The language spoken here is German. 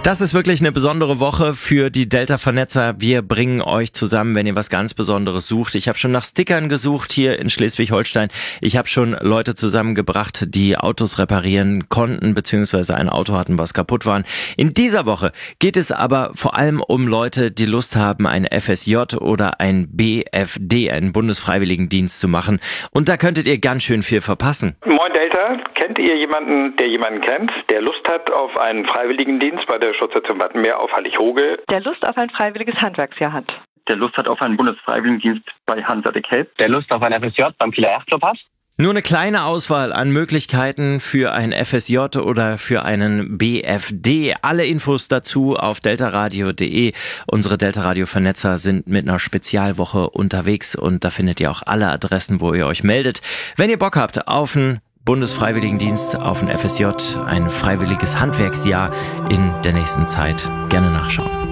Das ist wirklich eine besondere Woche für die Delta-Vernetzer. Wir bringen euch zusammen, wenn ihr was ganz Besonderes sucht. Ich habe schon nach Stickern gesucht hier in Schleswig-Holstein. Ich habe schon Leute zusammengebracht, die Autos reparieren konnten, beziehungsweise ein Auto hatten, was kaputt war. In dieser Woche geht es aber vor allem um Leute, die Lust haben, ein FSJ oder ein BFD, einen Bundesfreiwilligendienst zu machen. Und da könntet ihr ganz schön viel verpassen. Moin Delta, kennt ihr jemanden, der jemanden kennt, der Lust hat auf einen Freiwilligendienst bei der Schutzstation Wattenmeer auf Hallig-Hoge? Der Lust auf ein freiwilliges Handwerksjahr hat. Der Lust hat auf einen Bundesfreiwilligendienst bei Hanseatic Help. Der Lust auf ein FSJ beim Kieler Yachtclub hat. Nur eine kleine Auswahl an Möglichkeiten für ein FSJ oder für einen BFD. Alle Infos dazu auf deltaradio.de. Unsere Delta-Radio-Vernetzer sind mit einer Spezialwoche unterwegs und da findet ihr auch alle Adressen, wo ihr euch meldet. Wenn ihr Bock habt auf einen Bundesfreiwilligendienst, auf ein FSJ, ein freiwilliges Handwerksjahr in der nächsten Zeit, gerne nachschauen.